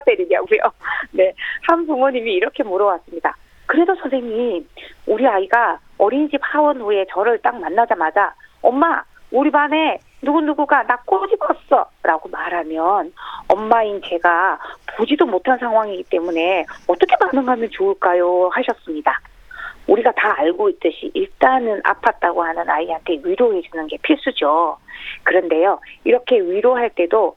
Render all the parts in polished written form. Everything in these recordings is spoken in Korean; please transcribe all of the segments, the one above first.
때리냐고요. 네, 한 부모님이 이렇게 물어왔습니다. 그래도 선생님, 우리 아이가 어린이집 하원 후에 저를 딱 만나자마자 엄마, 우리 반에 누구누구가 나 꼬집었어 라고 말하면 엄마인 제가 보지도 못한 상황이기 때문에 어떻게 반응하면 좋을까요? 하셨습니다. 우리가 다 알고 있듯이 일단은 아팠다고 하는 아이한테 위로해 주는 게 필수죠. 그런데요, 이렇게 위로할 때도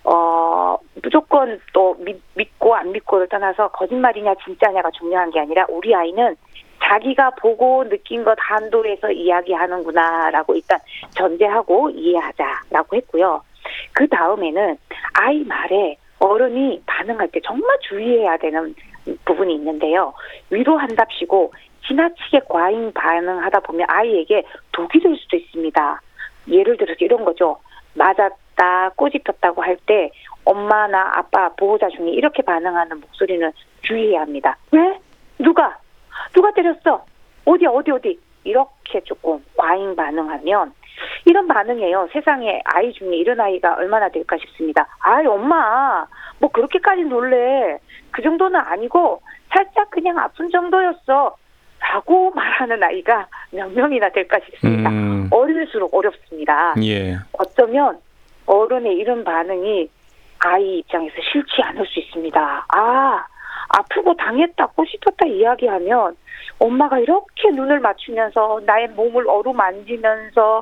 무조건 또 믿고 안 믿고를 떠나서 거짓말이냐 진짜냐가 중요한 게 아니라 우리 아이는 자기가 보고 느낀 것 한도에서 이야기하는구나라고 일단 전제하고 이해하자라고 했고요. 그 다음에는 아이 말에 어른이 반응할 때 정말 주의해야 되는 부분이 있는데요. 위로한답시고 지나치게 과잉 반응하다 보면 아이에게 독이 될 수도 있습니다. 예를 들어서 이런 거죠. 맞았다, 꼬집혔다고 할 때 엄마나 아빠, 보호자 중에 이렇게 반응하는 목소리는 주의해야 합니다. 왜? 누가 때렸어? 어디? 이렇게 조금 과잉 반응하면 이런 반응이에요. 세상에 아이 중에 이런 아이가 얼마나 될까 싶습니다. 아이 엄마 뭐 그렇게까지 놀래. 그 정도는 아니고 살짝 그냥 아픈 정도였어. 라고 말하는 아이가 몇 명이나 될까 싶습니다. 어릴수록 어렵습니다. 예. 어쩌면 어른의 이런 반응이 아이 입장에서 싫지 않을 수 있습니다. 아프고 당했다, 꼬집혔다 이야기하면 엄마가 이렇게 눈을 맞추면서 나의 몸을 어루만지면서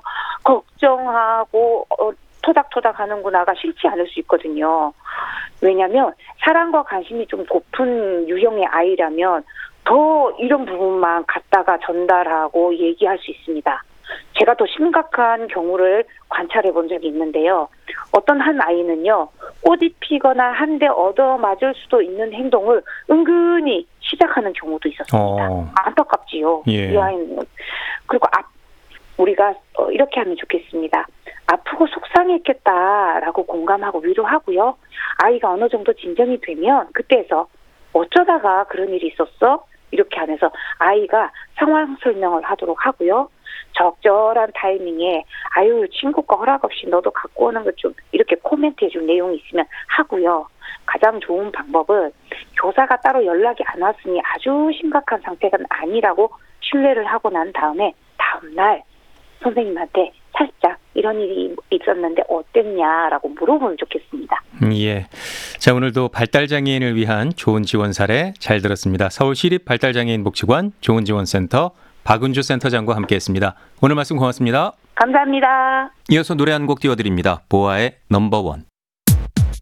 걱정하고 토닥토닥 하는구나가 싫지 않을 수 있거든요. 왜냐하면 사랑과 관심이 좀 고픈 유형의 아이라면 더 이런 부분만 갖다가 전달하고 얘기할 수 있습니다. 제가 더 심각한 경우를 관찰해 본 적이 있는데요. 어떤 한 아이는요, 꼬집히거나 한 대 얻어맞을 수도 있는 행동을 은근히 시작하는 경우도 있었습니다. 안타깝지요. 예. 이 아이는. 그리고 우리가 이렇게 하면 좋겠습니다. 아프고 속상했겠다라고 공감하고 위로하고요. 아이가 어느 정도 진정이 되면 그때에서 어쩌다가 그런 일이 있었어? 이렇게 하면서 아이가 상황 설명을 하도록 하고요. 적절한 타이밍에 친구가 허락 없이 너도 갖고 오는 것 좀 이렇게 코멘트 해줄 내용이 있으면 하고요. 가장 좋은 방법은 교사가 따로 연락이 안 왔으니 아주 심각한 상태가 아니라고 신뢰를 하고 난 다음에 다음날 선생님한테 살짝 이런 일이 있었는데 어땠냐라고 물어보면 좋겠습니다. 예. 자, 오늘도 발달장애인을 위한 좋은 지원 사례 잘 들었습니다. 서울시립발달장애인 복지관 좋은지원센터 박은주 센터장과 함께했습니다. 오늘 말씀 고맙습니다. 감사합니다. 이어서 노래 한 곡 띄워드립니다. 보아의 넘버원.